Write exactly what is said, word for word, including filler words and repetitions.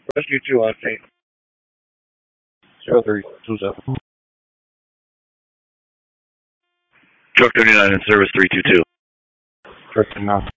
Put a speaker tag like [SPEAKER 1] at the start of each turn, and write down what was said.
[SPEAKER 1] Rescue two on scene.
[SPEAKER 2] Zero three two seven.
[SPEAKER 1] Truck thirty-nine in service three two two.
[SPEAKER 2] Truck thirty-nine.